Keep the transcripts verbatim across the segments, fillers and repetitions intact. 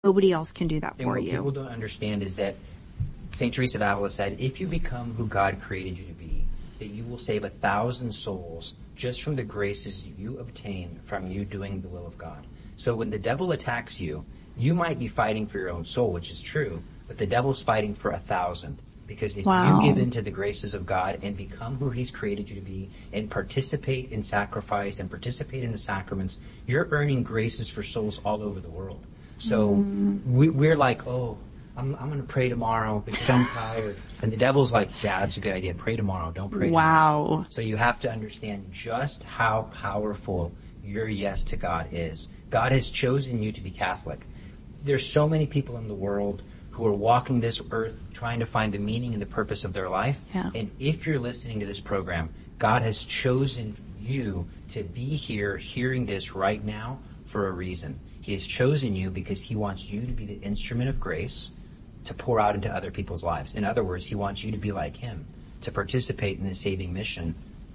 nobody else can do that and for what you. People don't understand is that Saint Teresa of Avila said, if you become who God created you to be, that you will save a thousand souls just from the graces you obtain from you doing the will of God. So when the devil attacks you, you might be fighting for your own soul, which is true, but the devil's fighting for a thousand. Because if Wow. you give in to the graces of God and become who he's created you to be and participate in sacrifice and participate in the sacraments, you're earning graces for souls all over the world. So mm. we, we're like, oh, I'm, I'm going to pray tomorrow because I'm tired. And the devil's like, yeah, that's a good idea. Pray tomorrow. Don't pray wow. tomorrow. So you have to understand just how powerful your yes to God is. God has chosen you to be Catholic. There's so many people in the world who are walking this earth trying to find the meaning and the purpose of their life. Yeah. And if you're listening to this program, God has chosen you to be here hearing this right now for a reason. He has chosen you because he wants you to be the instrument of grace to pour out into other people's lives. In other words, he wants you to be like him, to participate in the saving mission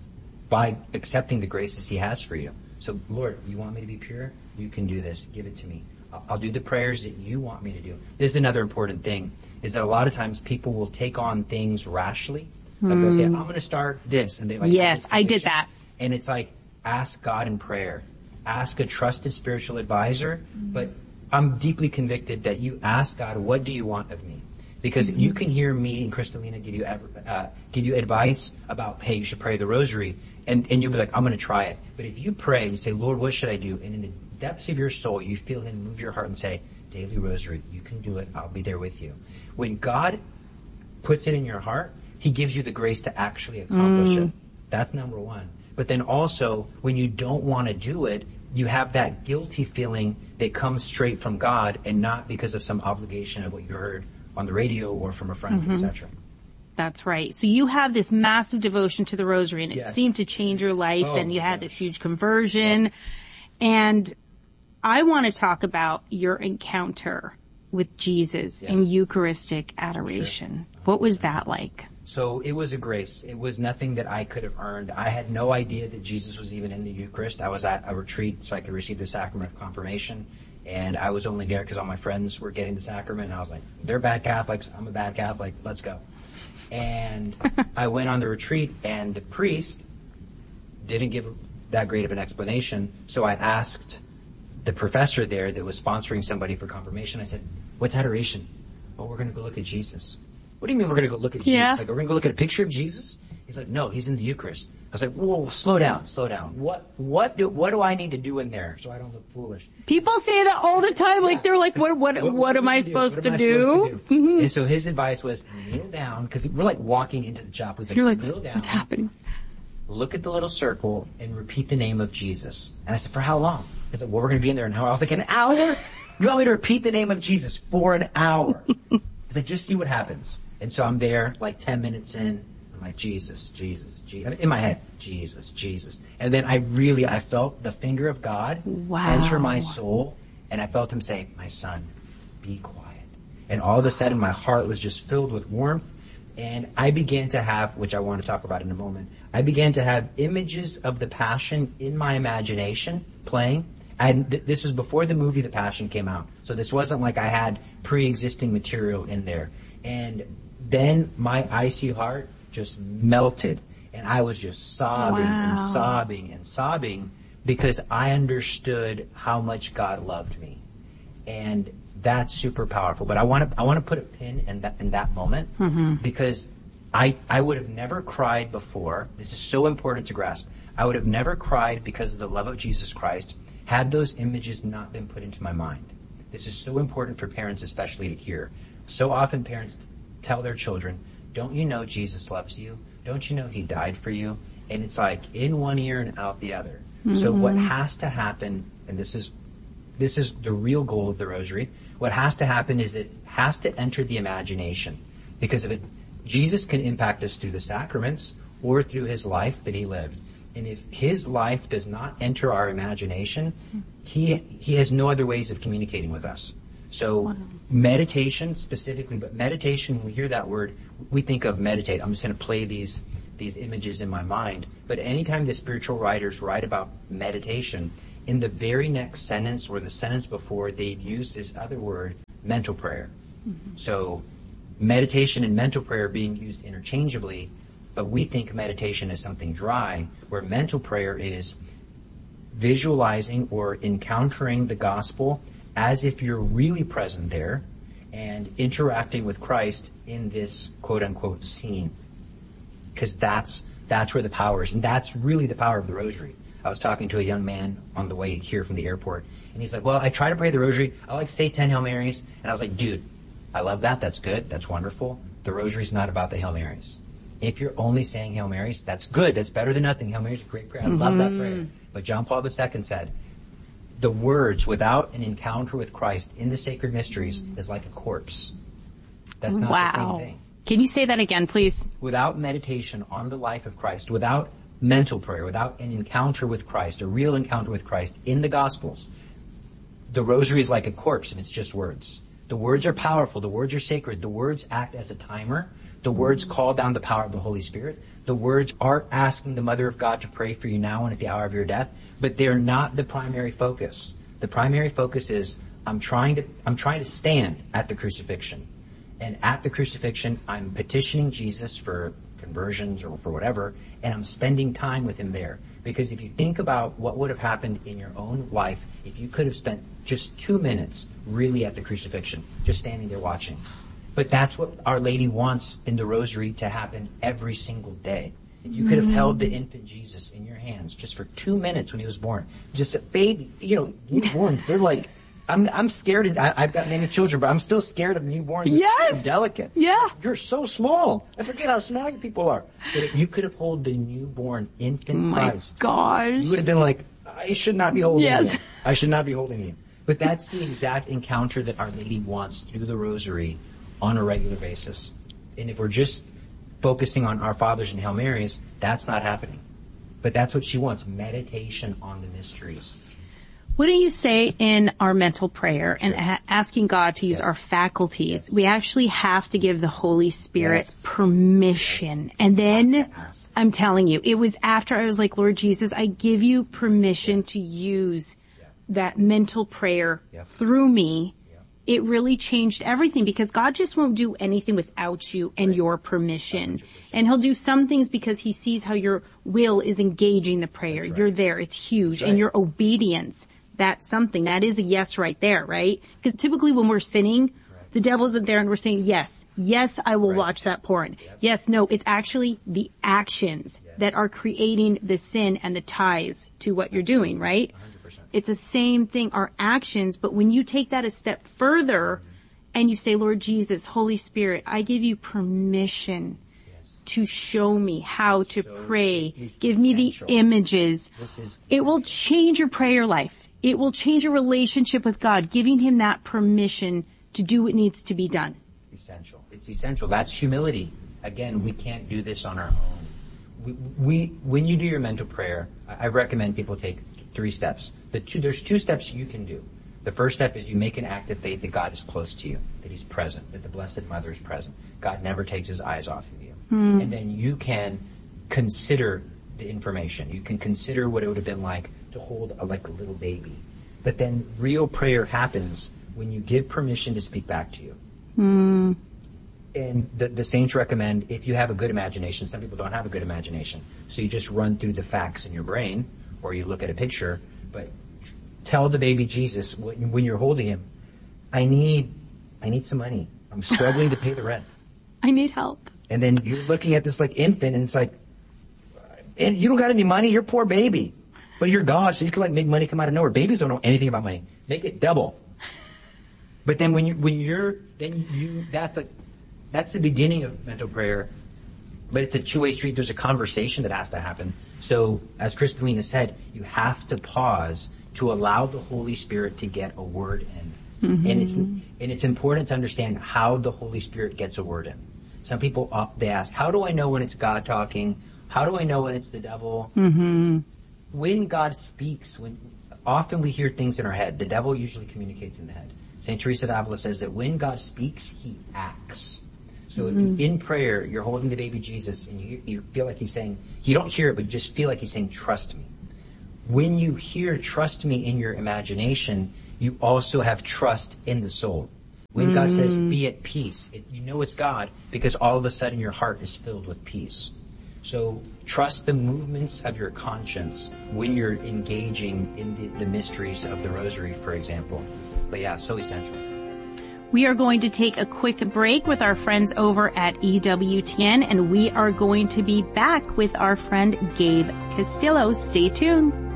by accepting the graces he has for you. So, Lord, you want me to be pure? You can do this. Give it to me. I'll do the prayers that you want me to do. This is another important thing, is that a lot of times people will take on things rashly. Like they'll say, I'm going to start this. And they like, yes, I did that. And it's like, ask God in prayer. Ask a trusted spiritual advisor. Mm-hmm. But I'm deeply convicted that you ask God, what do you want of me? Because mm-hmm. you can hear me and Kristalina give you uh, give you advice about, hey, you should pray the rosary. And, and you'll be like, I'm going to try it. But if you pray and you say, Lord, what should I do? And in the depths of your soul, you feel him move your heart and say, daily rosary, you can do it. I'll be there with you. When God puts it in your heart, he gives you the grace to actually accomplish mm. it. That's number one. But then also, when you don't want to do it, you have that guilty feeling that comes straight from God and not because of some obligation of what you heard on the radio or from a friend, mm-hmm. et cetera. That's right. So you have this massive devotion to the rosary, and it yes. seemed to change your life, oh, and you had yes. this huge conversion. Yeah. And I want to talk about your encounter with Jesus yes. in Eucharistic adoration. Sure. What was that like? So it was a grace. It was nothing that I could have earned. I had no idea that Jesus was even in the Eucharist. I was at a retreat so I could receive the sacrament of confirmation. And I was only there because all my friends were getting the sacrament. And I was like, they're bad Catholics. I'm a bad Catholic. Let's go. And I went on the retreat, and the priest didn't give that great of an explanation. So I asked the professor there that was sponsoring somebody for confirmation. I said, what's adoration? Oh, we're going to go look at Jesus. What do you mean we're going to go look at yeah. Jesus? Like, we're going to go look at a picture of Jesus? He's like, no, he's in the Eucharist. I was like, whoa, slow down, slow down. What, what do, what do I need to do in there so I don't look foolish? People say that all the time. Like, they're like, what, what, what, what am I supposed to do? do? Mm-hmm. And so his advice was, kneel down, because we're like walking into the chapel. He's like, You're like, kneel down. What's happening? Look at the little circle and repeat the name of Jesus. And I said, for how long? He said, well, we're going to be in there an hour. I was like, an hour? You want me to repeat the name of Jesus for an hour? He's like, just see what happens. And so I'm there like ten minutes in. I'm like, Jesus, Jesus, Jesus. In my head, Jesus, Jesus. And then I really, I felt the finger of God wow. enter my soul. And I felt him say, my son, be quiet. And all of a sudden my heart was just filled with warmth. And I began to have, which I want to talk about in a moment, I began to have images of the Passion in my imagination playing. And th- this was before the movie The Passion came out. So this wasn't like I had pre-existing material in there. And then my icy heart just melted. And I was just sobbing wow. and sobbing and sobbing because I understood how much God loved me. And that's super powerful. But I want to I want to put a pin in that in that moment mm-hmm. because I I would have never cried before. This is so important to grasp. I would have never cried because of the love of Jesus Christ had those images not been put into my mind. This is so important for parents especially to hear. So often parents tell their children, don't you know Jesus loves you? Don't you know he died for you? And it's like in one ear and out the other. Mm-hmm. So what has to happen, and this is this is the real goal of the rosary, what has to happen is it has to enter the imagination. Because if it, Jesus can impact us through the sacraments or through his life that he lived. And if his life does not enter our imagination, he he has no other ways of communicating with us. So wow. meditation specifically, but meditation, when we hear that word, we think of meditate. I'm just going to play these these images in my mind. But anytime the spiritual writers write about meditation, in the very next sentence or the sentence before, they've used this other word, mental prayer. Mm-hmm. So meditation and mental prayer are being used interchangeably, but we think meditation is something dry, where mental prayer is visualizing or encountering the gospel as if you're really present there and interacting with Christ in this quote-unquote scene. Because that's that's where the power is, and that's really the power of the rosary. I was talking to a young man on the way here from the airport, and he's like, well, I try to pray the rosary. I like say ten Hail Marys. And I was like, dude, I love that. That's good. That's wonderful. The rosary's not about the Hail Marys. If you're only saying Hail Marys, that's good. That's better than nothing. Hail Mary's a great prayer. I mm-hmm. love that prayer. But John Paul the Second said, the words without an encounter with Christ in the sacred mysteries is like a corpse. That's not wow. the same thing. Can you say that again, please? Without meditation on the life of Christ, without mental prayer, without an encounter with Christ, a real encounter with Christ in the Gospels, the rosary is like a corpse if it's just words. The words are powerful. The words are sacred. The words act as a timer. The words call down the power of the Holy Spirit. The words are asking the Mother of God to pray for you now and at the hour of your death, but they're not the primary focus. The primary focus is I'm trying to I'm trying to stand at the crucifixion. And at the crucifixion, I'm petitioning Jesus for conversions or for whatever, and I'm spending time with him there. Because if you think about what would have happened in your own life if you could have spent just two minutes really at the crucifixion, just standing there watching. But that's what Our Lady wants in the rosary to happen every single day. If you could have held the infant Jesus in your hands just for two minutes when he was born, just a baby, you know, newborns, they're like, I'm I'm scared. Of, I, I've got many children, but I'm still scared of newborns. Yes, so delicate. Yeah, you're so small. I forget how small people are. But if you could have held the newborn infant My Christ, gosh, you would have been like, I should not be holding yes. you. I should not be holding you. But that's the exact encounter that Our Lady wants through the Rosary on a regular basis. And if we're just focusing on Our Fathers and Hail Marys, that's not happening. But that's what she wants: meditation on the mysteries. What do you say in our mental prayer and a- asking God to use yes. our faculties? Yes. We actually have to give the Holy Spirit yes. permission. Yes. And then, yes. I'm telling you, it was after I was like, Lord Jesus, I give you permission yes. to use yeah. that mental prayer yeah. through me. Yeah. It really changed everything, because God just won't do anything without you and right. your permission. one hundred percent. And he'll do some things because he sees how your will is engaging the prayer. Right. You're there. It's huge. Right. And your obedience. That's something. That is a yes right there, right? Because typically when we're sinning, right. the devil isn't there and we're saying, yes, yes, I will right. watch that porn. Yes. yes, no, it's actually the actions yes. that are creating the sin and the ties to what you're doing, right? one hundred percent. It's the same thing, our actions, but when you take that a step further mm-hmm. and you say, Lord Jesus, Holy Spirit, I give you permission to show me how to so pray. Give me the images. It will change your prayer life. It will change your relationship with God, giving him that permission to do what needs to be done. Essential. It's essential. That's humility. Again, we can't do this on our own. We, we when you do your mental prayer, I, I recommend people take three steps. The two, there's two steps you can do. The first step is you make an act of faith that God is close to you, that he's present, that the Blessed Mother is present. God never takes his eyes off of you. Mm. And then you can consider the information. You can consider what it would have been like to hold a, like a little baby. But then real prayer happens when you give permission to speak back to you. Mm. And the, the saints recommend, if you have a good imagination, some people don't have a good imagination, so you just run through the facts in your brain, or you look at a picture, but tell the baby Jesus when, when you're holding him, I need, I need some money. I'm struggling to pay the rent. I need help. And then you're looking at this like infant, and it's like, and you don't got any money, you're a poor baby. But you're God, so you can like make money come out of nowhere. Babies don't know anything about money. Make it double. But then when you when you're then you that's like that's the beginning of mental prayer. But it's a two-way street. There's a conversation that has to happen. So as Kristalina said, you have to pause to allow the Holy Spirit to get a word in. Mm-hmm. And it's and it's important to understand how the Holy Spirit gets a word in. Some people, uh, they ask, how do I know when it's God talking? How do I know when it's the devil? Mm-hmm. When God speaks, when often we hear things in our head. The devil usually communicates in the head. Saint Teresa of Avila says that when God speaks, he acts. So mm-hmm. if you, in prayer, you're holding the baby Jesus and you, you feel like he's saying, you don't hear it, but you just feel like he's saying, trust me. when you hear trust me in your imagination, you also have trust in the soul. When mm. God says be at peace, it, you know it's God because all of a sudden your heart is filled with peace. So trust the movements of your conscience when you're engaging in the, the mysteries of the Rosary, for example. But yeah, so essential. We are going to take a quick break with our friends over at E W T N, and we are going to be back with our friend Gabe Castillo. Stay tuned.